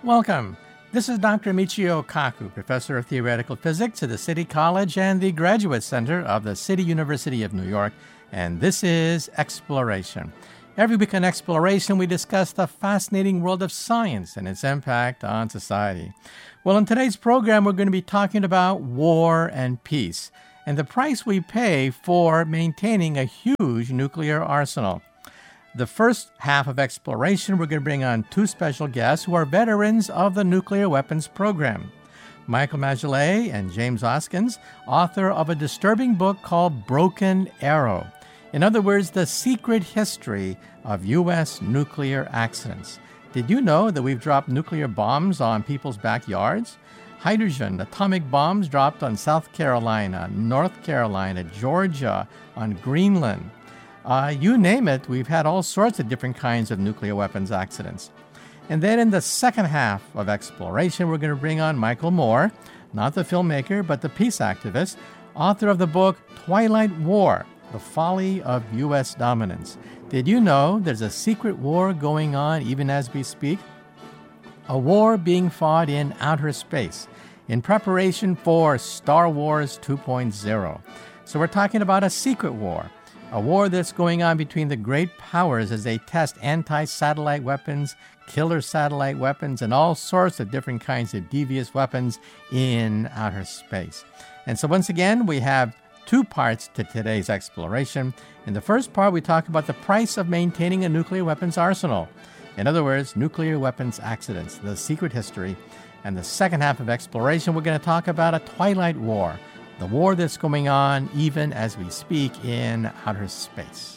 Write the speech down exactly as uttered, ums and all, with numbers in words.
Welcome. This is Doctor Michio Kaku, Professor of Theoretical Physics at the City College and the Graduate Center of the City University of New York, and this is Exploration. Every week on Exploration, we discuss the fascinating world of science and its impact on society. Well, in today's program, we're going to be talking about war and peace and the price we pay for maintaining a huge nuclear arsenal. The first half of Exploration, we're going to bring on two special guests who are veterans of the nuclear weapons program. Michael Magillet and James Oskins, author of a disturbing book called Broken Arrow. In other words, the secret history of U S nuclear accidents. Did you know that we've dropped nuclear bombs on people's backyards? Hydrogen, atomic bombs dropped on South Carolina, North Carolina, Georgia, on Greenland. Uh, you name it, we've had all sorts of different kinds of nuclear weapons accidents. And then in the second half of Exploration, we're going to bring on Michael Moore, not the filmmaker, but the peace activist, author of the book Twilight War, The Folly of U S Dominance. Did you know there's a secret war going on even as we speak? A war being fought in outer space in preparation for Star Wars two point oh. So we're talking about a secret war, a war that's going on between the great powers as they test anti-satellite weapons, killer satellite weapons, and all sorts of different kinds of devious weapons in outer space. And so once again, we have two parts to today's exploration. In the first part, we talk about the price of maintaining a nuclear weapons arsenal. In other words, nuclear weapons accidents, the secret history. And the second half of Exploration, we're going to talk about a twilight war, the war that's going on even as we speak in outer space.